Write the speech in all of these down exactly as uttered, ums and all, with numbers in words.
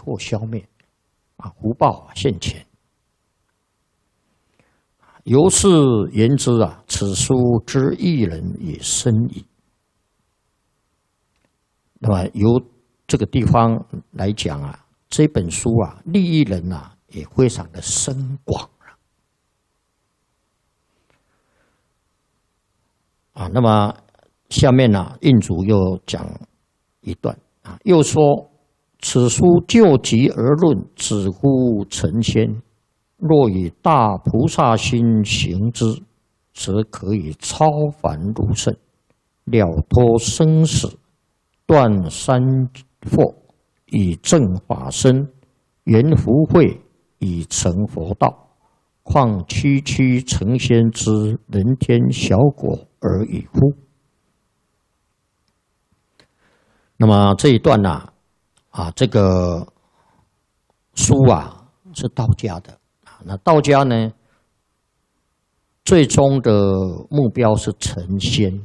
祸消灭，啊，福报现前。由是言之啊，此书之益人也深矣。那么由这个地方来讲啊，这本书啊，利益人啊，也非常的深广啊。那么下面呢、啊，印主又讲一段啊，又说此书就集而论，只乎成仙。若以大菩萨心行之，则可以超凡入圣，了脱生死，断三惑，以正法身，圆福慧，以成佛道。况区区成仙之人天小果而已乎？那么这一段呢、啊，啊，这个书啊是道家的。那道家呢，最终的目标是成仙。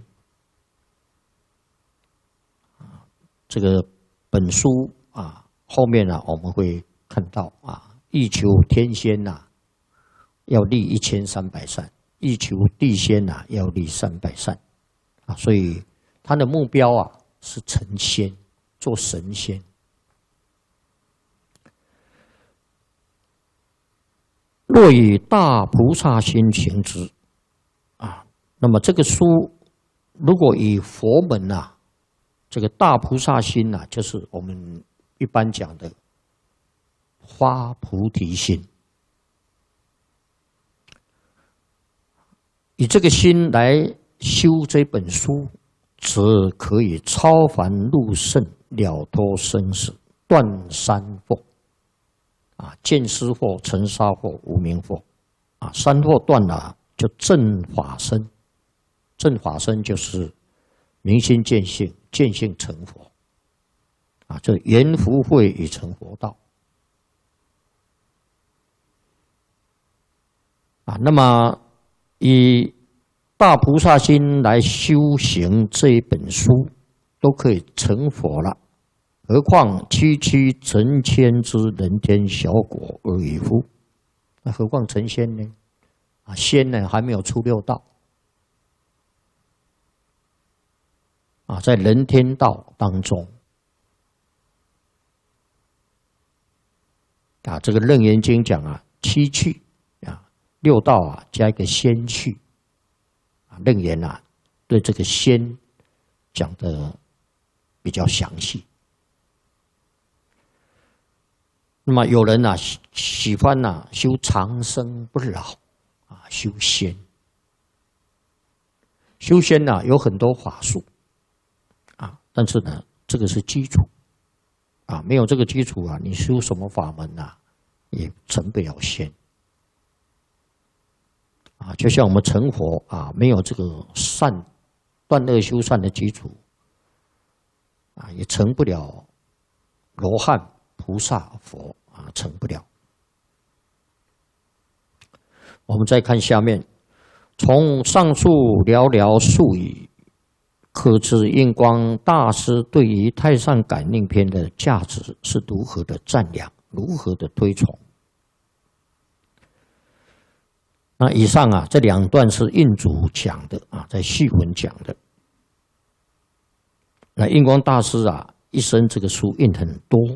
这个本书啊，后面呢、啊、我们会看到啊，欲求天仙呐、啊，要立一千三百善；欲求地仙呐、啊，要立三百善。啊，所以他的目标啊是成仙，做神仙。若以大菩萨心行之，啊，那么这个书如果以佛门啊，这个大菩萨心呐、啊，就是我们一般讲的发菩提心，以这个心来修这本书，则可以超凡入圣，了脱生死，断三惑。啊，见思惑、尘沙惑、无明惑，啊，三惑断了，就正法身。正法身就是明心见性，见性成佛。啊，这圆福慧以成佛道。啊，那么以大菩萨心来修行这一本书，都可以成佛了。何况区区成仙之人天小果而已乎？那何况成仙呢？啊，仙呢还没有出六道啊，在人天道当中啊，这个《楞严经》讲啊，七趣啊，六道啊加一个仙趣啊，《楞严》啊对这个仙讲的比较详细。那么有人呐、啊、喜喜欢呐、啊、修长生不老啊，修仙。修仙呐、啊、有很多法术啊，但是呢，这个是基础啊，没有这个基础啊，你修什么法门呐、啊，也成不了仙啊。就像我们成佛啊，没有这个善断恶修善的基础啊，也成不了罗汉、菩萨、佛啊，成不了。我们再看下面，从上述寥寥数语，可知印光大师对于《太上感应篇》的价值是如何的赞扬，如何的推崇。那以上啊，这两段是印主讲的啊，在序文讲的。那印光大师啊，一生这个书印很多。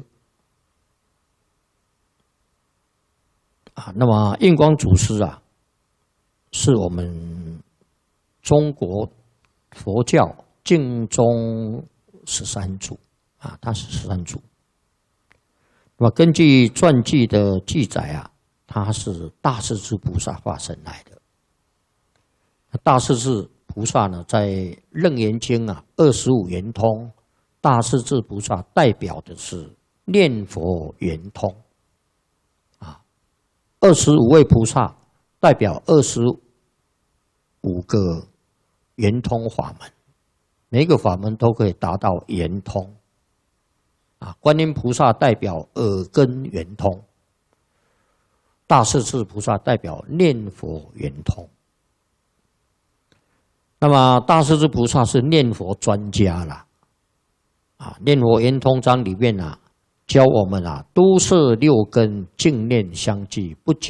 啊，那么印光祖师啊，是我们中国佛教净宗十三祖啊，他是十三祖。那么根据传记的记载啊，他是大势至菩萨化身来的。大势至菩萨呢，在《楞严经》啊，二十五圆通，大势至菩萨代表的是念佛圆通。二十五位菩萨代表二十五个圆通法门，每一个法门都可以达到圆通。啊，观音菩萨代表耳根圆通，大势至菩萨代表念佛圆通。那么大势至菩萨是念佛专家啦，啊，念佛圆通章里面啊， 教我们啊，都是六根净念相继，不久